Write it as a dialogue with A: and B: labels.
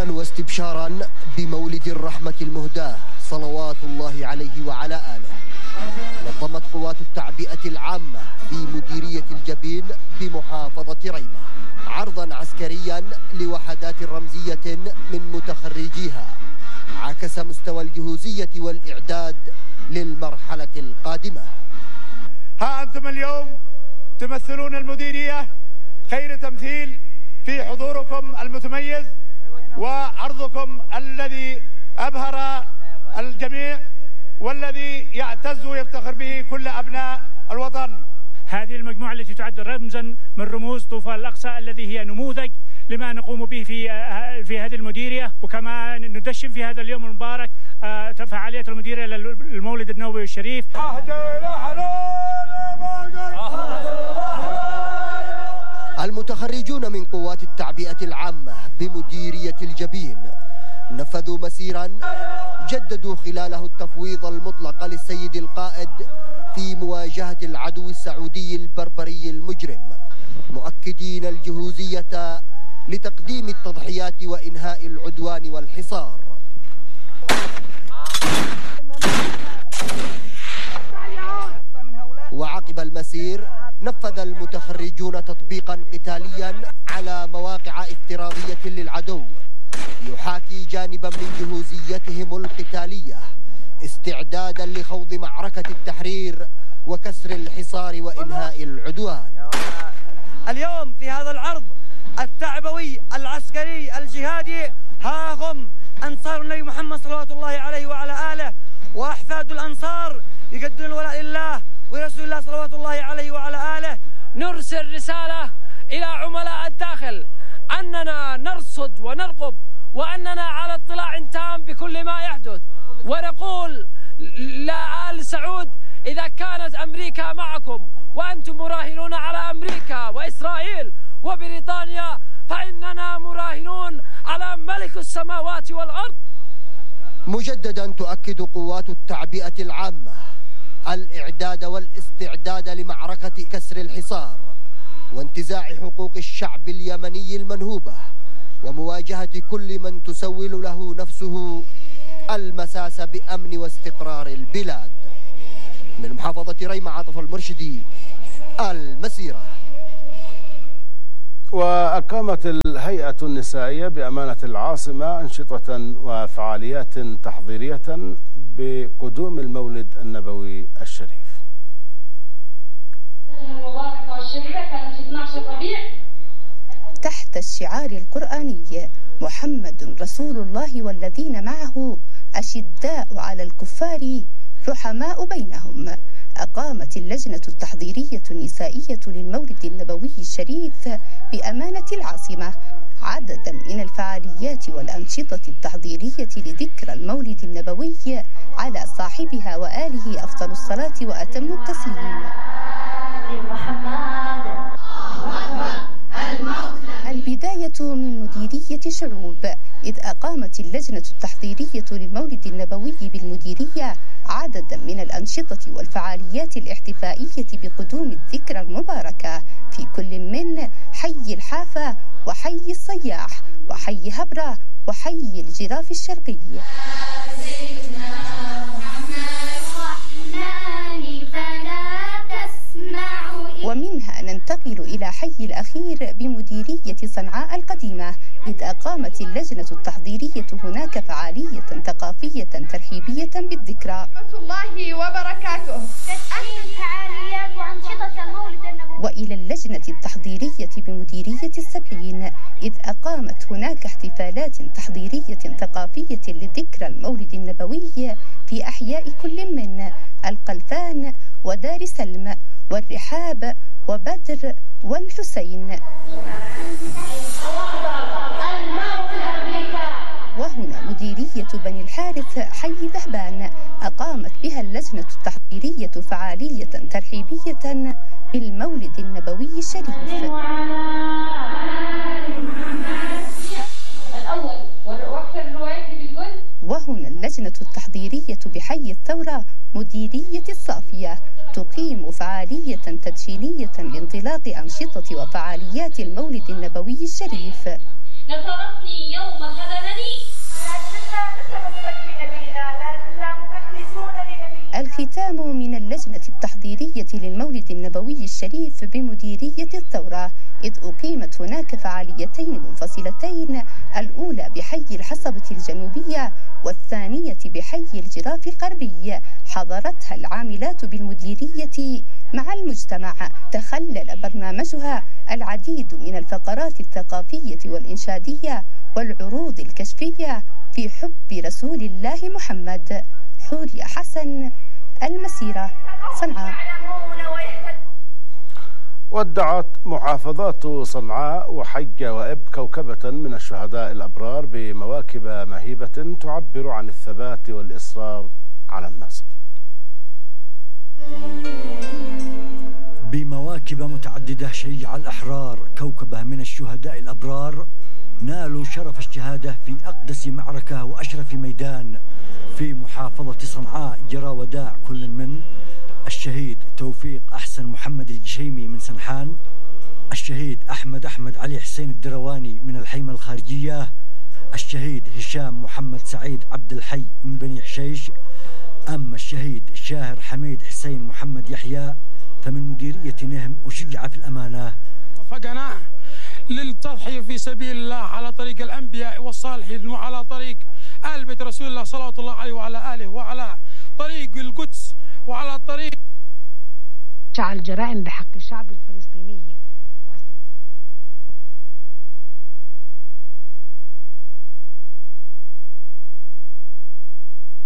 A: تمننا واستبشارا بمولد الرحمة المهداة صلوات الله عليه وعلى آله، نظمت قوات التعبئة العامة في مديرية الجبين بمحافظة ريمة عرضا عسكريا لوحدات رمزية من متخرجيها عكس مستوى الجهوزية والإعداد للمرحلة القادمة.
B: ها أنتم اليوم تمثلون المديرية خير تمثيل في حضوركم المتميز وعرضكم الذي أبهر الجميع والذي يعتز ويفتخر به كل أبناء الوطن.
C: هذه المجموعة التي تعد رمزا من رموز طوفان الأقصى الذي هي نموذج لما نقوم به في هذه المديرية، وكما ندشن في هذا اليوم المبارك فعالية المديرية للمولد النبوي الشريف.
A: المتخرجون من قوات التعبئة العامة بمديرية الجبين نفذوا مسيرا جددوا خلاله التفويض المطلق للسيد القائد في مواجهة العدو السعودي البربري المجرم، مؤكدين الجهوزية لتقديم التضحيات وإنهاء العدوان والحصار. وعقب المسير نفذ المتخرجون تطبيقا قتاليا على مواقع افتراضية للعدو يحاكي جانبا من جهوزيتهم القتالية استعدادا لخوض معركة التحرير وكسر الحصار وإنهاء العدوان.
D: اليوم في هذا العرض التعبوي العسكري الجهادي ها هم أنصار النبي محمد صلوات الله عليه وعلى آله وأحفاد الأنصار يقدمون الولاء لله ورسول الله صلوات الله عليه وعلى آله.
E: نرسل رسالة إلى عملاء الداخل أننا نرصد ونرقب وأننا على اطلاع تام بكل ما يحدث، ونقول لآل سعود إذا كانت أمريكا معكم وأنتم مراهنون على أمريكا وإسرائيل وبريطانيا فإننا مراهنون على ملك السماوات والأرض.
A: مجددا تؤكد قوات التعبئة العامة الإعداد والاستعداد لمعركة كسر الحصار وانتزاع حقوق الشعب اليمني المنهوبة ومواجهة كل من تسول له نفسه المساس بأمن واستقرار البلاد. من محافظة ريمة عاطف المرشدي، المسيرة.
F: وأقامت الهيئة النسائية بأمانة العاصمة أنشطة وفعاليات تحضيرية بقدوم المولد النبوي الشريف.
G: المباركة والشريفة كانت 12 ربيع
H: تحت الشعار القرآني محمد رسول الله والذين معه أشداء على الكفار رحماء بينهم. أقامت اللجنة التحضيرية النسائية للمولد النبوي الشريف بأمانة العاصمة عددا من الفعاليات والأنشطة التحضيرية لذكرى المولد النبوي على صاحبها وآله أفضل الصلاة وأتم التسليم. البداية من مديرية شعوب، إذ أقامت اللجنة التحضيرية للمولد النبوي بالمديرية عددا من الأنشطة والفعاليات الاحتفائية بقدوم الذكرى المباركة في كل من حي الحافة وحي الصياح وحي هبرة وحي الجراف الشرقي. ومنها ننتقل إلى حي الأخير بمديرية صنعاء القديمة، إذ أقامت اللجنة التحضيرية هناك فعالية ثقافية ترحيبية بالذكرى.
G: ورحمة الله وبركاته. تتأمل فعاليات وأنشطة المولد النبوي.
H: وإلى اللجنة التحضيرية بمديرية السبعين، إذ أقامت هناك احتفالات تحضيرية ثقافية لذكرى المولد النبوي في أحياء كل من القلفان ودار سلم والرحاب وبدر والحسين. وهنا مديرية بني الحارث حي ذهبان أقامت بها اللجنة التحضيرية فعالية ترحيبية بالمولد النبوي الشريف. وهنا اللجنة التحضيرية بحي الثورة مديرية الصافية تقيم فعالية تدشينية لانطلاق أنشطة وفعاليات المولد النبوي الشريف.
G: نصرتني يوم خذلني
H: الختام من اللجنة التحضيرية للمولد النبوي الشريف بمديرية الثورة، إذ أقيمت هناك فعاليتين منفصلتين، الأولى بحي الحصبة الجنوبية والثانية بحي الجراف الغربي، حضرتها العاملات بالمديرية مع المجتمع. تخلل برنامجها العديد من الفقرات الثقافية والإنشادية والعروض الكشفية في حب رسول الله محمد. حورية حسن، المسيرة، صنعاء.
F: ودعت محافظات صنعاء وحجة وإب كوكبة من الشهداء الأبرار بمواكب مهيبة تعبر عن الثبات والإصرار على النصر.
I: بمواكب متعددة شيع الأحرار كوكبة من الشهداء الأبرار نالوا شرف الشهادة في أقدس معركة وأشرف ميدان في محافظة صنعاء، جرى وداع كل من الشهيد توفيق أحسن محمد الجشيمي من سنحان، الشهيد أحمد علي حسين الدرواني من الحيمة الخارجية، الشهيد هشام محمد سعيد عبد الحي من بني حشيش، أما الشهيد شاهر حميد حسين محمد يحيى فمن مديرية نهم وشجع في الأمانة.
J: وفقنا للتضحية في سبيل الله على طريق الأنبياء والصالحين وعلى طريق آل بيت رسول الله صلوات الله عليه وعلى آله وعلى طريق القدس وعلى طريق
K: شعل الجرائم بحق الشعب الفلسطيني